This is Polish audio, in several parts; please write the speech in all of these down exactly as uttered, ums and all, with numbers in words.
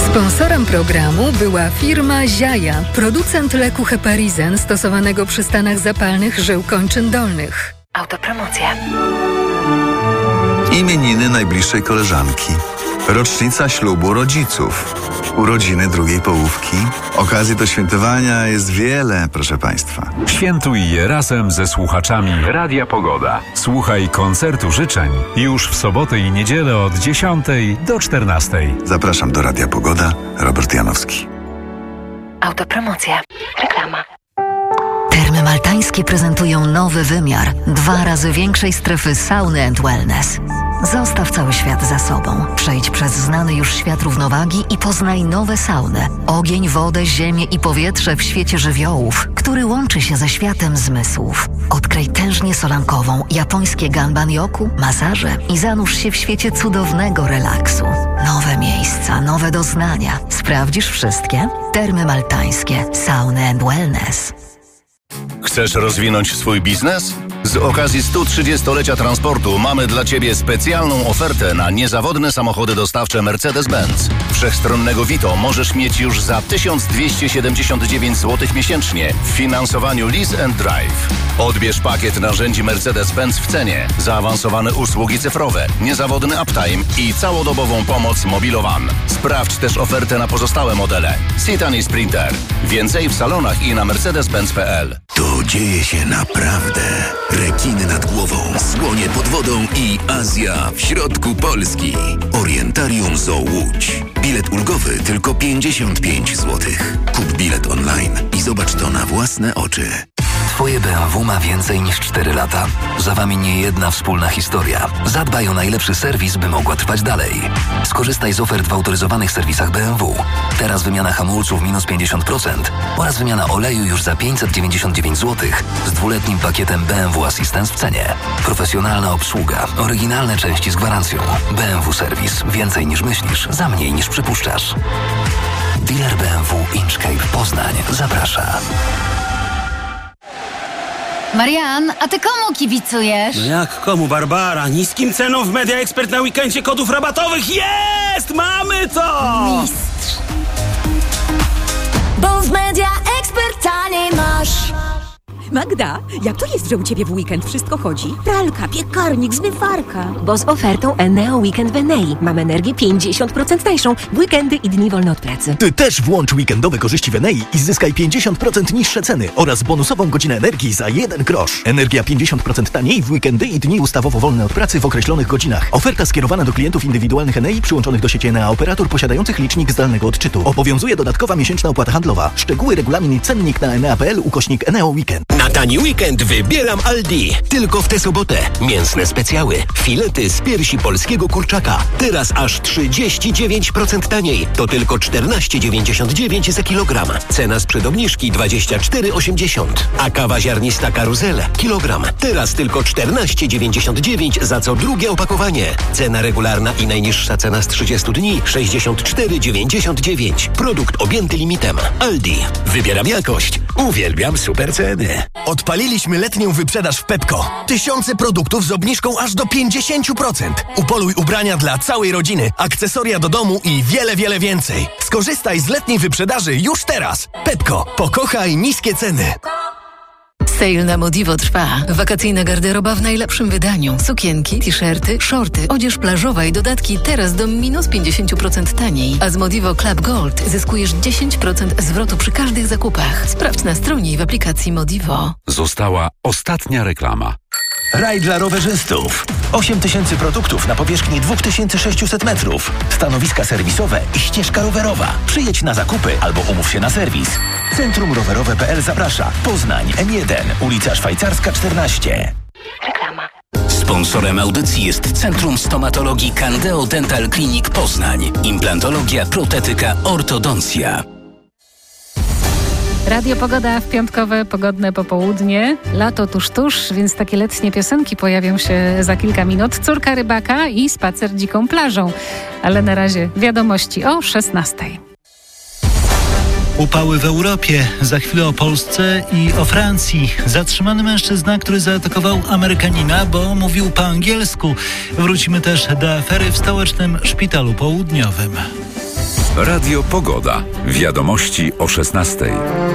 Sponsorem programu była firma Ziaja, producent leku Heparizen stosowanego przy stanach zapalnych żył kończyn dolnych. Autopromocja. Imieniny najbliższej koleżanki. Rocznica ślubu rodziców. Urodziny drugiej połówki. Okazji do świętowania jest wiele, proszę Państwa. Świętuj je razem ze słuchaczami Radia Pogoda. Słuchaj koncertu życzeń już w sobotę i niedzielę od dziesiątej do czternastej. Zapraszam do Radia Pogoda. Robert Janowski. Autopromocja. Reklama. Termy Maltańskie prezentują nowy wymiar dwa razy większej strefy sauny and wellness. Zostaw cały świat za sobą. Przejdź przez znany już świat równowagi i poznaj nowe sauny. Ogień, wodę, ziemię i powietrze w świecie żywiołów, który łączy się ze światem zmysłów. Odkryj tężnię solankową, japońskie ganban-yoku, masaże i zanurz się w świecie cudownego relaksu. Nowe miejsca, nowe doznania. Sprawdzisz wszystkie? Termy Maltańskie. Sauny and wellness. Chcesz rozwinąć swój biznes? Z okazji stu trzydziestolecia transportu mamy dla Ciebie specjalną ofertę na niezawodne samochody dostawcze Mercedes-Benz. Wszechstronnego Vito możesz mieć już za tysiąc dwieście siedemdziesiąt dziewięć złotych miesięcznie w finansowaniu Lease and Drive. Odbierz pakiet narzędzi Mercedes-Benz w cenie, zaawansowane usługi cyfrowe, niezawodny uptime i całodobową pomoc Mobilowan. Sprawdź też ofertę na pozostałe modele. Citan i Sprinter. Więcej w salonach i na mercedes benz kropka p l. To dzieje się naprawdę. Rekiny nad głową, słonie pod wodą i Azja w środku Polski. Orientarium Zoo Łódź. Bilet ulgowy tylko pięćdziesiąt pięć złotych. Kup bilet online i zobacz to na własne oczy. Twoje B M W ma więcej niż cztery lata. Za Wami nie jedna wspólna historia. Zadbaj o najlepszy serwis, by mogła trwać dalej. Skorzystaj z ofert w autoryzowanych serwisach B M W. Teraz wymiana hamulców minus pięćdziesiąt procent oraz wymiana oleju już za pięćset dziewięćdziesiąt dziewięć złotych z dwuletnim pakietem B M W Assistance w cenie. Profesjonalna obsługa, oryginalne części z gwarancją. B M W Serwis. Więcej niż myślisz, za mniej niż przypuszczasz. Dealer B M W Inchcape Poznań zaprasza. Marian, a ty komu kibicujesz? No jak komu, Barbara? Niskim ceną w Media Expert na weekendzie kodów rabatowych jest! Mamy to! Mistrz. Bo w Media Expert taniej masz. Magda, jak to jest, że u Ciebie w weekend wszystko chodzi? Pralka, piekarnik, zmywarka. Bo z ofertą Eneo Weekend w Enei mam energię pięćdziesiąt procent tańszą w weekendy i dni wolne od pracy. Ty też włącz weekendowe korzyści w Enei i zyskaj pięćdziesiąt procent niższe ceny oraz bonusową godzinę energii za jeden grosz. Energia pięćdziesiąt procent taniej w weekendy i dni ustawowo wolne od pracy w określonych godzinach. Oferta skierowana do klientów indywidualnych Enei przyłączonych do sieci Enea operator posiadających licznik zdalnego odczytu. Obowiązuje dodatkowa miesięczna opłata handlowa. Szczegóły, regulamin i cennik na enea kropka p l ukośnik Eneo Weekend. Na tani weekend wybieram Aldi. Tylko w tę sobotę. Mięsne specjały. Filety z piersi polskiego kurczaka. Teraz aż trzydzieści dziewięć procent taniej. To tylko czternaście dziewięćdziesiąt dziewięć za kilogram. Cena sprzed obniżki dwadzieścia cztery osiemdziesiąt. A kawa ziarnista Karuzel. Kilogram. Teraz tylko czternaście dziewięćdziesiąt dziewięć za co drugie opakowanie. Cena regularna i najniższa cena z trzydziestu dni sześćdziesiąt cztery dziewięćdziesiąt dziewięć. Produkt objęty limitem. Aldi. Wybieram jakość. Uwielbiam super ceny. Odpaliliśmy letnią wyprzedaż w Pepco. Tysiące produktów z obniżką aż do pięćdziesiąt procent. Upoluj ubrania dla całej rodziny, akcesoria do domu i wiele, wiele więcej. Skorzystaj z letniej wyprzedaży już teraz. Pepco. Pokochaj niskie ceny. Sale na Modivo trwa. Wakacyjna garderoba w najlepszym wydaniu. Sukienki, t-shirty, shorty, odzież plażowa i dodatki teraz do minus pięćdziesiąt procent taniej. A z Modivo Club Gold zyskujesz dziesięć procent zwrotu przy każdych zakupach. Sprawdź na stronie i w aplikacji Modivo. Została ostatnia reklama. Raj dla rowerzystów. osiem tysięcy produktów na powierzchni dwa tysiące sześćset metrów. Stanowiska serwisowe i ścieżka rowerowa. Przyjedź na zakupy albo umów się na serwis. Centrum Rowerowe kropka p l zaprasza. Poznań, M jeden, ulica Szwajcarska czternaście. Reklama. Sponsorem audycji jest Centrum Stomatologii Candeo Dental Clinic Poznań. Implantologia, protetyka, ortodoncja. Radio Pogoda w piątkowe, pogodne popołudnie. Lato tuż, tuż, więc takie letnie piosenki pojawią się za kilka minut. Córka rybaka i spacer dziką plażą. Ale na razie wiadomości o szesnastej. Upały w Europie, za chwilę o Polsce i o Francji. Zatrzymany mężczyzna, który zaatakował Amerykanina, bo mówił po angielsku. Wrócimy też do afery w stołecznym szpitalu południowym. Radio Pogoda. Wiadomości o szesnastej.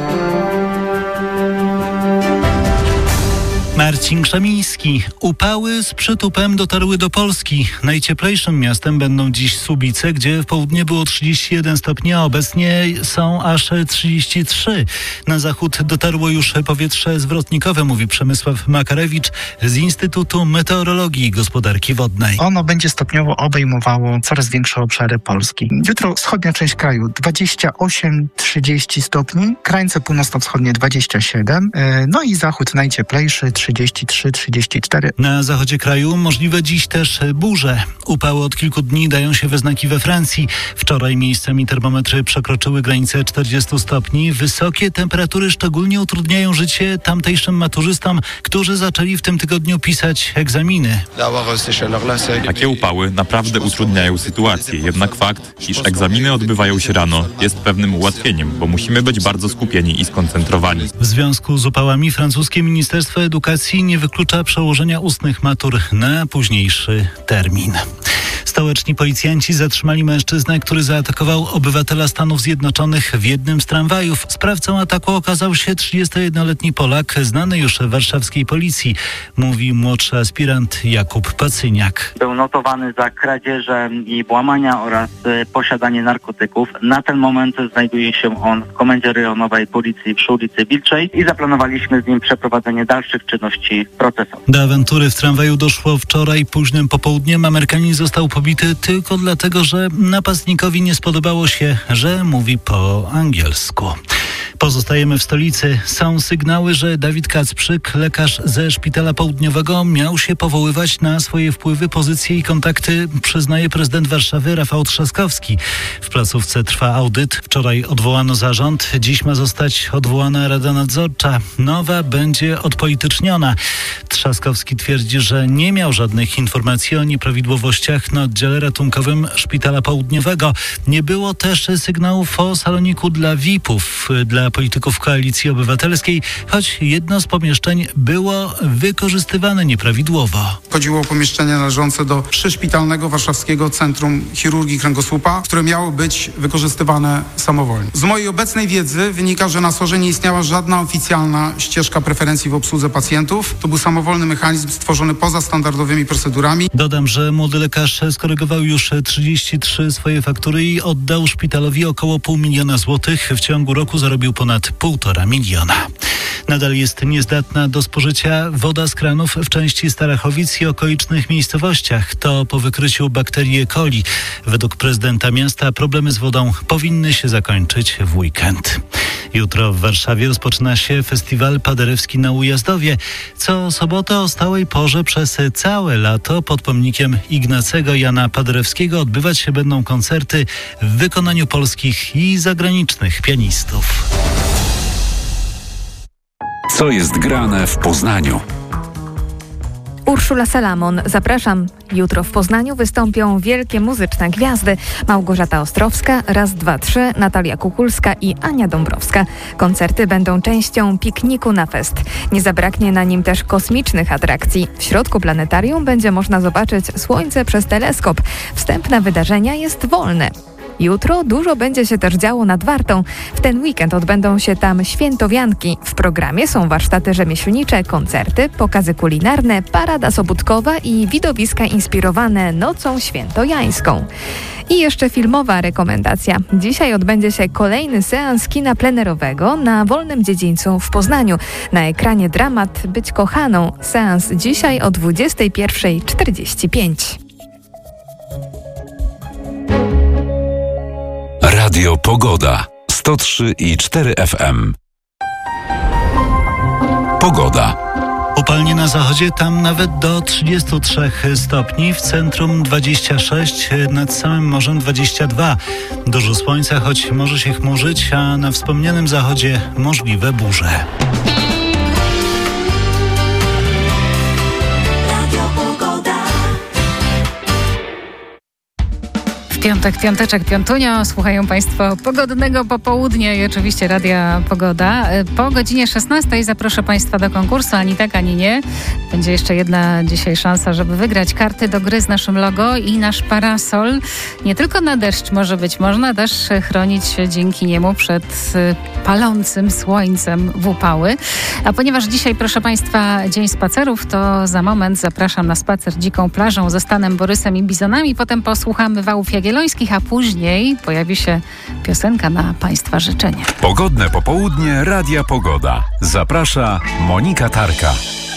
Marcin Krzemiński. Upały z przytupem dotarły do Polski. Najcieplejszym miastem będą dziś Słubice, gdzie w południe było trzydzieści jeden stopni, a obecnie są aż trzydzieści trzy. Na zachód dotarło już powietrze zwrotnikowe, mówi Przemysław Makarewicz z Instytutu Meteorologii i Gospodarki Wodnej. Ono będzie stopniowo obejmowało coraz większe obszary Polski. Jutro wschodnia część kraju dwadzieścia osiem trzydzieści stopni, krańce północno-wschodnie dwadzieścia siedem, no i zachód najcieplejszy trzydzieści trzy trzydzieści cztery. Na zachodzie kraju możliwe dziś też burze. Upały od kilku dni dają się we znaki we Francji. Wczoraj miejscami termometry przekroczyły granicę czterdzieści stopni. Wysokie temperatury szczególnie utrudniają życie tamtejszym maturzystom, którzy zaczęli w tym tygodniu pisać egzaminy. Takie upały naprawdę utrudniają sytuację. Jednak fakt, iż egzaminy odbywają się rano, jest pewnym ułatwieniem, bo musimy być bardzo skupieni i skoncentrowani. W związku z upałami francuskie Ministerstwo Edukacji nie wyklucza przełożenia ustnych matur na późniejszy termin. Stołeczni policjanci zatrzymali mężczyznę, który zaatakował obywatela Stanów Zjednoczonych w jednym z tramwajów. Sprawcą ataku okazał się trzydziestojednoletni Polak, znany już w warszawskiej policji, mówi młodszy aspirant Jakub Pacyniak. Był notowany za kradzieże i włamania oraz posiadanie narkotyków. Na ten moment znajduje się on w komendzie rejonowej policji przy ulicy Wilczej i zaplanowaliśmy z nim przeprowadzenie dalszych czynności procesowych. Do awantury w tramwaju doszło wczoraj późnym popołudniem. Amerykanin został pobity tylko dlatego, że napastnikowi nie spodobało się, że mówi po angielsku. Pozostajemy w stolicy. Są sygnały, że Dawid Kacprzyk, lekarz ze Szpitala Południowego, miał się powoływać na swoje wpływy, pozycje i kontakty, przyznaje prezydent Warszawy Rafał Trzaskowski. W placówce trwa audyt. Wczoraj odwołano zarząd. Dziś ma zostać odwołana Rada Nadzorcza. Nowa będzie odpolityczniona. Trzaskowski twierdzi, że nie miał żadnych informacji o nieprawidłowościach na oddziale ratunkowym Szpitala Południowego. Nie było też sygnałów o saloniku dla V I P-ów, dla polityków Koalicji Obywatelskiej, choć jedno z pomieszczeń było wykorzystywane nieprawidłowo. Chodziło o pomieszczenia należące do przyszpitalnego warszawskiego Centrum Chirurgii Kręgosłupa, które miało być wykorzystywane samowolnie. Z mojej obecnej wiedzy wynika, że na SOR-ze nie istniała żadna oficjalna ścieżka preferencji w obsłudze pacjentów. To był samowolny mechanizm stworzony poza standardowymi procedurami. Dodam, że młody lekarz skorygował już trzydzieści trzy swoje faktury i oddał szpitalowi około pół miliona złotych. W ciągu roku zarobił ponad półtora miliona. Nadal jest niezdatna do spożycia woda z kranów w części Starachowic i okolicznych miejscowościach. To po wykryciu bakterii E. coli. Według prezydenta miasta problemy z wodą powinny się zakończyć w weekend. Jutro w Warszawie rozpoczyna się festiwal paderewski na Ujazdowie. Co sobotę o stałej porze przez całe lato pod pomnikiem Ignacego Jana Paderewskiego odbywać się będą koncerty w wykonaniu polskich i zagranicznych pianistów. Co jest grane w Poznaniu? Urszula Salamon, zapraszam. Jutro w Poznaniu wystąpią wielkie muzyczne gwiazdy. Małgorzata Ostrowska, Raz, Dwa, Trzy, Natalia Kukulska i Ania Dąbrowska. Koncerty będą częścią pikniku na fest. Nie zabraknie na nim też kosmicznych atrakcji. W środku planetarium będzie można zobaczyć Słońce przez teleskop. Wstęp na wydarzenia jest wolny. Jutro dużo będzie się też działo nad Wartą. W ten weekend odbędą się tam świętowianki. W programie są warsztaty rzemieślnicze, koncerty, pokazy kulinarne, parada sobótkowa i widowiska inspirowane nocą świętojańską. I jeszcze filmowa rekomendacja. Dzisiaj odbędzie się kolejny seans kina plenerowego na Wolnym Dziedzińcu w Poznaniu. Na ekranie dramat Być kochaną. Seans dzisiaj o dwudziestej pierwszej czterdzieści pięć. Radio Pogoda sto trzy i cztery F M. Pogoda. Upalnie na zachodzie, tam nawet do trzydziestu trzech stopni, w centrum dwadzieścia sześć, nad samym morzem dwadzieścia dwa. Dużo słońca, choć może się chmurzyć, a na wspomnianym zachodzie możliwe burze. W piątek, piąteczek, piątunio. Słuchają Państwo pogodnego popołudnia i oczywiście Radia Pogoda. Po godzinie szesnastej zaproszę Państwa do konkursu, ani tak, ani nie. Będzie jeszcze jedna dzisiaj szansa, żeby wygrać karty do gry z naszym logo i nasz parasol. Nie tylko na deszcz może być można, też chronić się dzięki niemu przed palącym słońcem w upały. A ponieważ dzisiaj, proszę Państwa, dzień spacerów, to za moment zapraszam na spacer dziką plażą ze Stanem Borysem i bizonami. Potem posłuchamy wałów jagiellońskich, a później pojawi się piosenka na Państwa życzenie. Pogodne popołudnie Radia Pogoda. Zaprasza Monika Tarka.